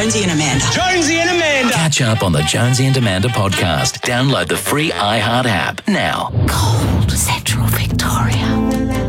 Jonesy and Amanda. Jonesy and Amanda. Catch up on the Jonesy and Amanda podcast. Download the free iHeart app now. Cold Central Victoria.